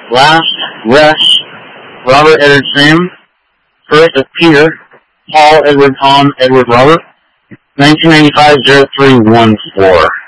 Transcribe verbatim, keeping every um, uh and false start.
Last, rest, Robert Edward Sam. First of Peter, Paul Edward Tom Edward Robert. nineteen ninety-five oh three one four.